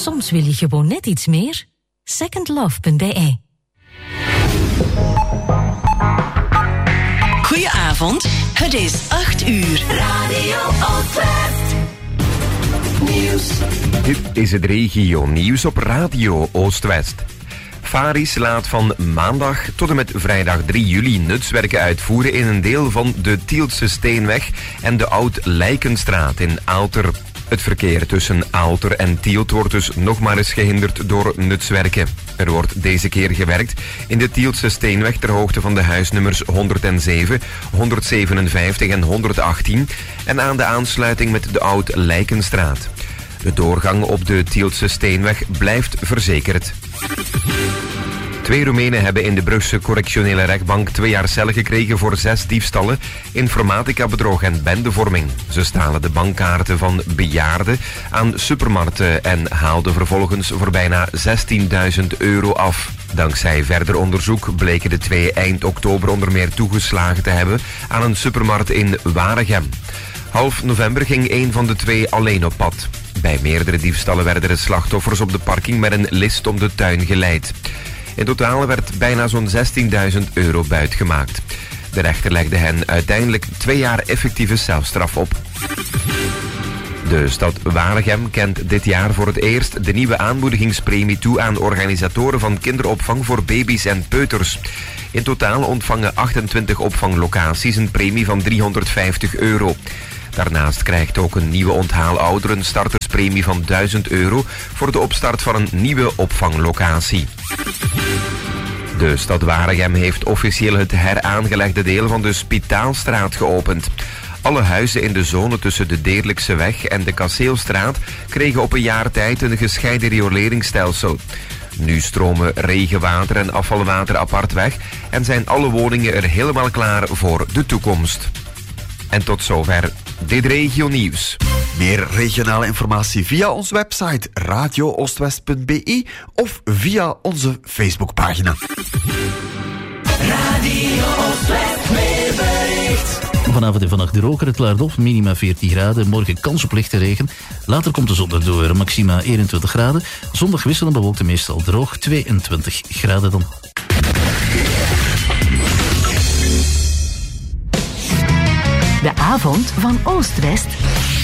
Soms wil je gewoon net iets meer. Secondlove.be. Goedenavond, het is 8 uur. Radio Oostwest. Nieuws. Dit is het regio nieuws op Radio Oostwest. Varis laat van maandag tot en met vrijdag 3 juli nutswerken uitvoeren in een deel van de Tieltse Steenweg en de Oud-Lijkenstraat in Aalter. Het verkeer tussen Aalter en Tielt wordt dus nog maar eens gehinderd door nutswerken. Er wordt deze keer gewerkt in de Tieltse Steenweg ter hoogte van de huisnummers 107, 157 en 118 en aan de aansluiting met de Oud-Lijkenstraat. De doorgang op de Tieltse Steenweg blijft verzekerd. 2 Roemenen hebben in de Brugse correctionele rechtbank 2 jaar cel gekregen voor 6 diefstallen, informatica-bedrog en bendevorming. Ze stalen de bankkaarten van bejaarden aan supermarkten en haalden vervolgens voor bijna €16.000 af. Dankzij verder onderzoek bleken de 2 eind oktober onder meer toegeslagen te hebben aan een supermarkt in Waregem. Half november ging een van de 2 alleen op pad. Bij meerdere diefstallen werden de slachtoffers op de parking met een list om de tuin geleid. In totaal werd bijna zo'n €16.000 buitgemaakt. De rechter legde hen uiteindelijk 2 jaar effectieve celstraf op. De stad Waregem kent dit jaar voor het eerst de nieuwe aanmoedigingspremie toe aan organisatoren van kinderopvang voor baby's en peuters. In totaal ontvangen 28 opvanglocaties een premie van €350. Daarnaast krijgt ook een nieuwe onthaalouder een starterspremie van €1.000 voor de opstart van een nieuwe opvanglocatie. De stad Waregem heeft officieel het heraangelegde deel van de Spitaalstraat geopend. Alle huizen in de zone tussen de Deerlijkse weg en de Kasseelstraat kregen op een jaar tijd een gescheiden rioleringsstelsel. Nu stromen regenwater en afvalwater apart weg en zijn alle woningen er helemaal klaar voor de toekomst. En tot zover dit regio nieuws. Meer regionale informatie via onze website radiooostwest.be of via onze Facebookpagina. Radio Oostwest weerbericht. Vanavond en vannacht droger, het klaart op, minima 14 graden. Morgen kans op lichte regen. Later komt de zon erdoor, maxima 21 graden. Zondag wisselend bewolkt en meestal droog, 22 graden dan. De avond van Oost-West.